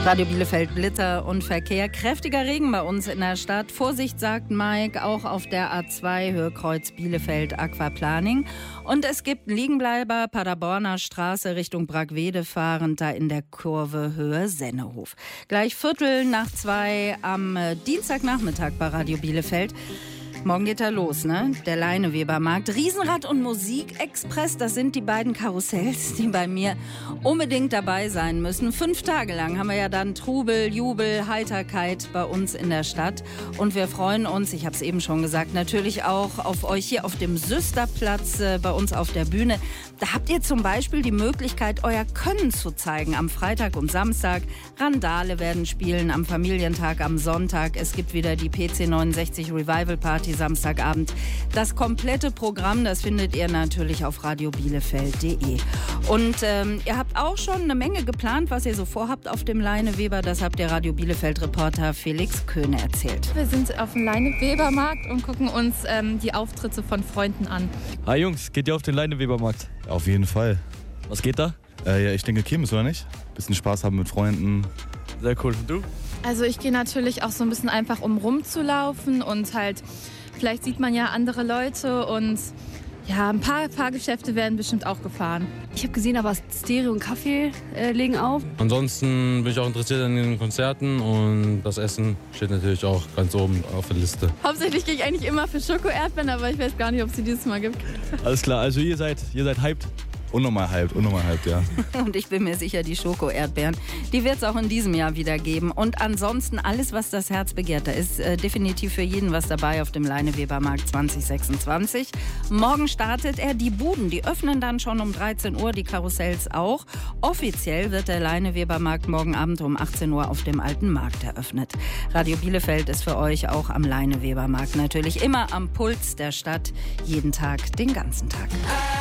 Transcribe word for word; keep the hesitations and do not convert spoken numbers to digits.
Radio Bielefeld, Blitter und Verkehr. Kräftiger Regen bei uns in der Stadt. Vorsicht, sagt Mike, auch auf der A zwei Hörkreuz Bielefeld Aquaplaning. Und es gibt Liegenbleiber Paderborner Straße Richtung Bragwede fahrend, da in der Kurve Höhe Sennehof. Gleich Viertel nach zwei am Dienstagnachmittag bei Radio Bielefeld. Morgen geht er los, ne? Der Leinewebermarkt. Riesenrad und Musikexpress, das sind die beiden Karussells, die bei mir unbedingt dabei sein müssen. Fünf Tage lang haben wir ja dann Trubel, Jubel, Heiterkeit bei uns in der Stadt. Und wir freuen uns, ich habe es eben schon gesagt, natürlich auch auf euch hier auf dem Süsterplatz äh, bei uns auf der Bühne. Da habt ihr zum Beispiel die Möglichkeit, euer Können zu zeigen am Freitag und Samstag. Randale werden spielen am Familientag, am Sonntag. Es gibt wieder die P C neunundsechzig Revival Party Samstagabend. Das komplette Programm, das findet ihr natürlich auf radio bielefeld punkt de. Und ähm, ihr habt auch schon eine Menge geplant, was ihr so vorhabt auf dem Leineweber. Das habt ihr Radio Bielefeld-Reporter Felix Köhne erzählt. Wir sind auf dem Leinewebermarkt und gucken uns ähm, die Auftritte von Freunden an. Hi Jungs, geht ihr auf den Leinewebermarkt? Auf jeden Fall. Was geht da? Äh, ja, ich denke Kirmes, oder nicht? Bisschen Spaß haben mit Freunden. Sehr cool. Und du? Also ich gehe natürlich auch so ein bisschen einfach, um rumzulaufen und halt, vielleicht sieht man ja andere Leute und ja, ein paar Fahrgeschäfte werden bestimmt auch gefahren. Ich habe gesehen, aber Stereo und Kaffee äh, legen auf. Ansonsten bin ich auch interessiert an den Konzerten und das Essen steht natürlich auch ganz oben auf der Liste. Hauptsächlich gehe ich eigentlich immer für Schoko-Erdbeeren, aber ich weiß gar nicht, ob es sie dieses Mal gibt. Alles klar, also ihr seid, ihr seid hyped? Unnormal hyped, unnormal hyped, ja. Und ich bin mir sicher, die Schoko-Erdbeeren, die wird es auch in diesem Jahr wieder geben. Und ansonsten alles, was das Herz begehrt, da ist äh, definitiv für jeden was dabei auf dem Leinewebermarkt zwanzig sechsundzwanzig. Morgen startet er. Die Buden, die öffnen dann schon um dreizehn Uhr, die Karussells auch. Offiziell wird der Leinewebermarkt morgen Abend um achtzehn Uhr auf dem Alten Markt eröffnet. Radio Bielefeld ist für euch auch am Leinewebermarkt natürlich immer am Puls der Stadt, jeden Tag, den ganzen Tag.